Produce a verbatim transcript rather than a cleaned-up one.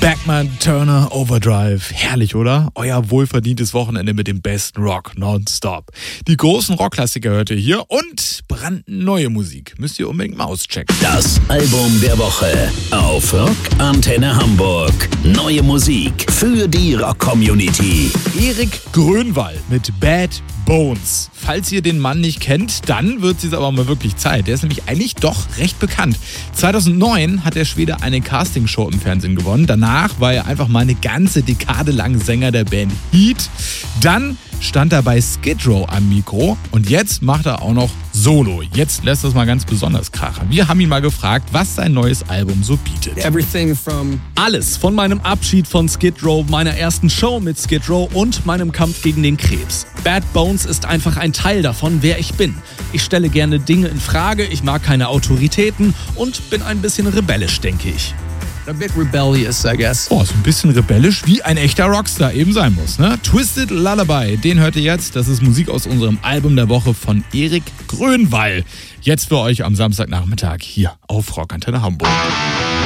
Beckman Turner Overdrive. Herrlich, oder? Euer wohlverdientes Wochenende mit dem besten Rock nonstop. Die großen Rockklassiker hört ihr hier und brandneue Musik. Müsst ihr unbedingt mal auschecken. Das Album der Woche auf Rock Antenne Hamburg. Neue Musik für die Rock-Community. Erik Grönwall mit Bad Bones. Falls ihr den Mann nicht kennt, dann wird es jetzt aber mal wirklich Zeit. Der ist nämlich eigentlich doch recht bekannt. zweitausendneun hat der Schwede eine Castingshow im Fernsehen gewonnen. Danach war er einfach mal eine ganze Dekade lang Sänger der Band Heat. Dann stand er bei Skid Row am Mikro und jetzt macht er auch noch Solo. Jetzt lässt das mal ganz besonders krachen. Wir haben ihn mal gefragt, was sein neues Album so bietet. Everything from Alles, von meinem Abschied von Skid Row, meiner ersten Show mit Skid Row und meinem Kampf gegen den Krebs. Bad Bones ist einfach ein Teil davon, wer ich bin. Ich stelle gerne Dinge in Frage, ich mag keine Autoritäten und bin ein bisschen rebellisch, denke ich. a bit rebellious, I guess. Oh, so ein bisschen rebellisch, wie ein echter Rockstar eben sein muss, ne? Twisted Lullaby, den hört ihr jetzt. Das ist Musik aus unserem Album der Woche von Erik Grönwall. Jetzt für euch am Samstagnachmittag hier auf Rock Antenne Hamburg.